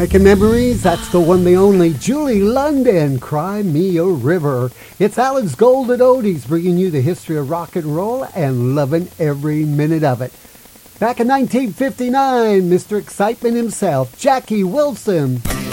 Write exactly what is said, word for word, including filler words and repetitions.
Making memories, that's the one, the only Julie London, Cry Me a River. It's Alan's Golden Oldies, bringing you the history of rock and roll and loving every minute of it. Back in nineteen fifty-nine, Mister Excitement himself, Jackie Wilson.